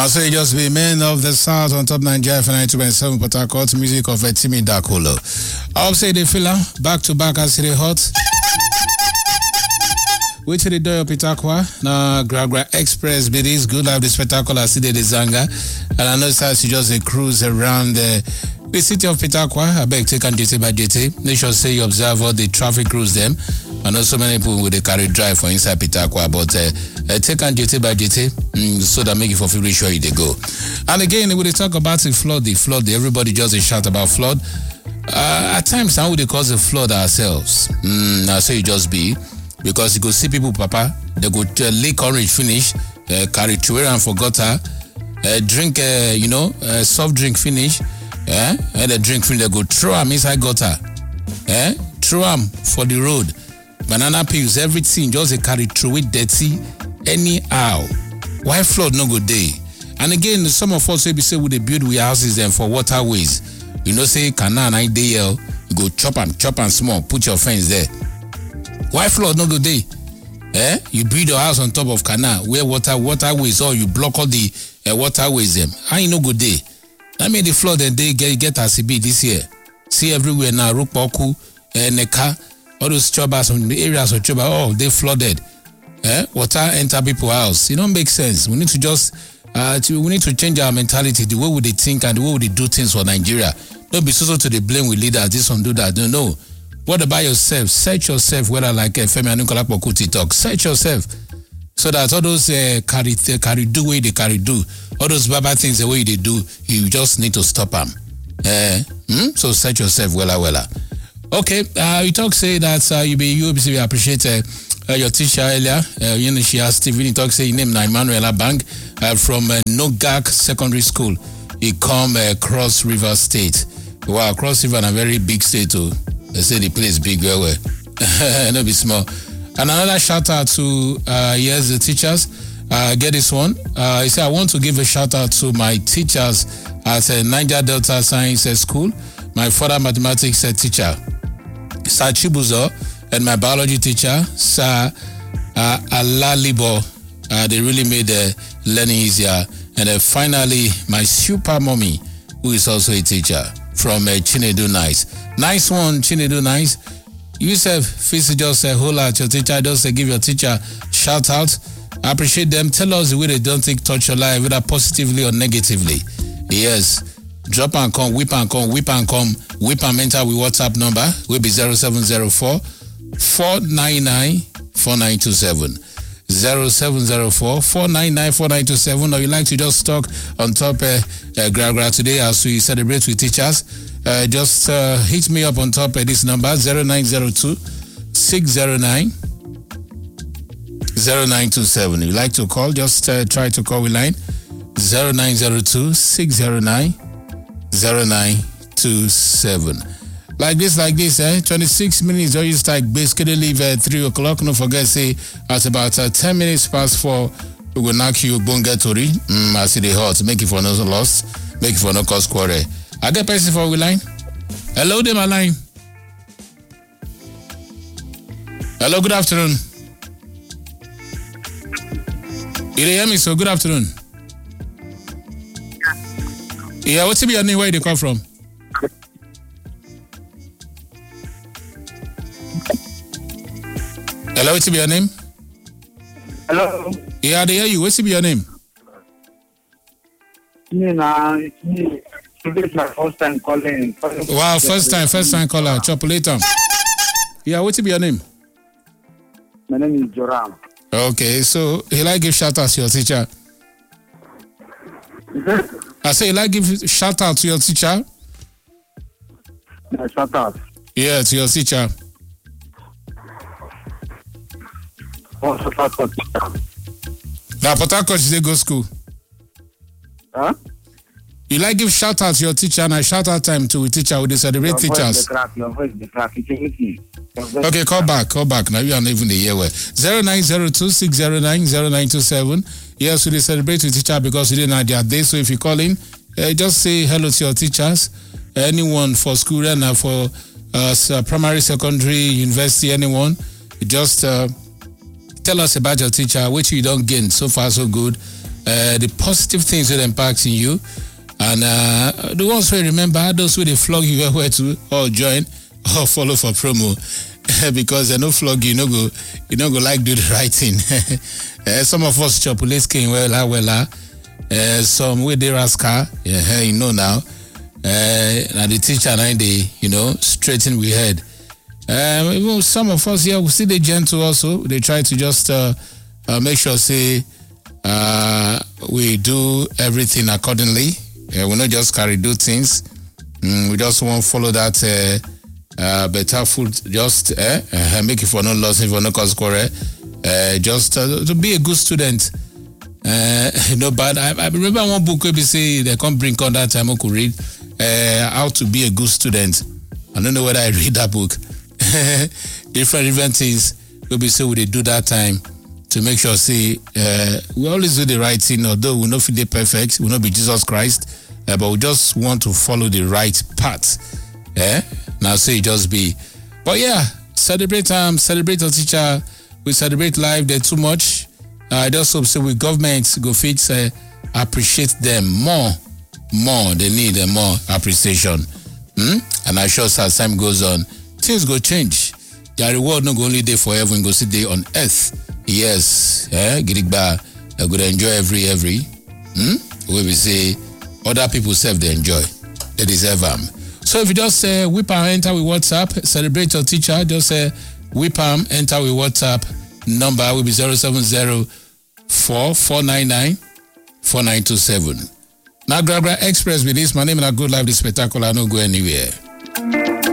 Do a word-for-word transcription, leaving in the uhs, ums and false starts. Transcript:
Now, so it just be men of the South on top Nigeria for ninety-two point seven Port Harcourt, music of Timmy Dakolo. I'll say the filler, back to back as it hot. Which the door of Pitakwa, now Gragra Express, be this good life, the spectacle, I see the Zanga. And I know it's just a cruise around the, the city of Pitakwa. I beg take and duty by duty. They should say you observe all the traffic rules them. I know so many people with the carry drive for inside Pitakwa, but uh, uh, take and duty by duty mm, so that make it for feel sure they go. And again, when they talk about the flood, the flood, everybody just a shout about flood. Uh, at times, how would they cause a flood ourselves? Mm, now, so you just be. Because you go see people, Papa, they go to Lake Orange finish, uh, carry Tuera and for gutter, uh, drink, uh, you know, uh, soft drink finish, eh? And the drink finish, they go throw them inside gutter, eh? Throw them for the road. Banana peels, everything, just a carry through it dirty anyhow. Why flood no good day? And again, some of us say, we say, we they build we houses them for waterways. You know, say, canal, I day, you go chop and chop and small, put your fence there. Why flood no good day? Eh? You build your house on top of canal where water waterways or you block all the uh, waterways them. How you no good day? I mean the flood and they get get as it be this year. See everywhere now, Rupoku, uh, Neka, all those chobas in the areas of Choba, oh they flooded. Eh? Water enter people's house. It don't make sense. We need to just uh to, we need to change our mentality, the way we they think and the way we they do things for Nigeria. Don't be so so to the blame with leaders. This one do that. No, no. What about yourself? Search yourself, whether like uh, Femi Anukola Kuti talk. Search yourself. So that all those uh, carry, uh, carry do way they carry do, all those baba things the way they do, you just need to stop them. Uh, hmm? So search yourself, wella, wella. Okay, uh, you talk say that uh, you be you obviously appreciate uh, uh, your teacher earlier. Uh, you know, she asked Stephen, you talk say your name na Emmanuel Abang uh, from uh, Nogak Secondary School. He come uh, Cross River State. Wow, Cross River is a very big state too. They say the place big well well. No be small. And another shout out to uh yes the teachers. Uh get this one. Uh he said I want to give a shout out to my teachers at uh, Niger Delta Science School. My father mathematics uh, teacher, Sir Chibuzo, and my biology teacher, Sir uh, Alalibo. Uh, they really made the uh, learning easier. And uh, finally, my super mommy, who is also a teacher from uh, Chinedu Nice. Nice one, Chinedu Nice. Yusuf, Fisi just say, hold out your teacher. Just say, give your teacher shout out. I appreciate them. Tell us the way they don't think touch your life, whether positively or negatively. Yes. Drop and come, whip and come, whip and come, whip and enter with WhatsApp number. Will be zero seven zero four, four nine nine, four nine two seven. zero seven zero four, four nine nine, four nine two seven. Or you like to just talk on top uh, uh, Gragra today as we celebrate with teachers. Uh, just uh, hit me up on top of this number zero nine zero two, six zero nine, zero nine two seven. If you like to call, just uh, try to call with line zero nine zero two, six zero nine, zero nine two seven. Like this, like this, eh? twenty-six minutes, or you start basically leave at three o'clock. Don't forget, say, at about uh, ten minutes past four, we will knock you, bonga tori. Mm, I see the hot, make it for no loss, make it for no cause quarrel. I get person for we line. Hello, there, my line. Hello, good afternoon. You hear me? So good afternoon. Yeah, what's your name? Where they come from? Hello, what's your name? Hello. Yeah, they hear you. What's your name? Me now, it's me. Today is my first time calling. Wow, first time, first time caller. Chop later. Yeah, what's your name? My name is Joram. Okay, so he like give shout out to your teacher. I say he like give shout out to your teacher. Uh, shout out. Yeah, to your teacher. Oh, shout out to teacher. Now, Port Harcourt, they go school. Huh? You like give shout out to your teacher and I shout out time to a teacher with the celebrate your teachers. Voice the crack, your voice the crack. Okay, call back, call back. Now you are not even the year where zero nine zero two six zero nine zero nine two seven. Yes, we so celebrate with teacher because we didn't have their day. So if you call in, uh, just say hello to your teachers. Anyone for school and uh, for uh, primary, secondary, university, anyone. Just uh, tell us about your teacher, which you don't gain so far so good. uh, the positive things that impact in you, and uh, the ones who remember, those who they flog you where to or join or follow for promo because they no flog you, no go, you no go like do the right thing. uh, some of us chopulate came well, well, uh, some way they rascal, yeah, you know now. Uh, now the teacher and they, you know, straighten we head. Um, even some of us here, we see the gentle also. They try to just uh, uh, make sure say uh, we do everything accordingly. Uh, we not just carry do things. Mm, we just want to follow that uh, uh, better food. Just uh, uh, make it for no loss, if for no cause quarrel. Uh, just uh, to be a good student. Uh, no bad. I, I remember one book where they say they can't bring on that time I could read uh, how to be a good student. I don't know whether I read that book. different different things will be say we they do that time to make sure see uh, we always do the right thing, although we not feel they perfect, we not be Jesus Christ, uh, but we just want to follow the right path. Eh? Now say just be. But yeah, celebrate um celebrate our teacher, we celebrate life there too much. Uh, I just hope so with government go fit uh, appreciate them more, more they need uh, more appreciation. Hmm? And I sure as time goes on, things go change. Their reward not go only day forever and go sit day on earth. Yes, eh? Girigba, I could enjoy every every. Hmm? Where we say other people self they enjoy, they deserve them. So if you just say uh, whip and enter with WhatsApp, celebrate your teacher. Just say uh, whip and enter with WhatsApp. Number will be zero seven zero four four nine nine four nine two seven. Now Gragra Express with this. My name is Good Life, the spectacular. I don't go anywhere.